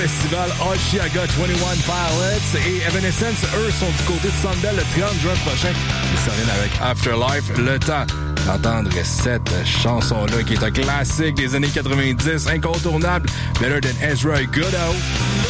Festival Oshiaga 21 Pilots et Evanescence, eux, sont du côté de Sandbell le 30 juin prochain. Ils s'en viennent avec Afterlife. Le temps d'entendre cette chanson-là qui est un classique des années 90, incontournable. Better Than Ezra Goodell.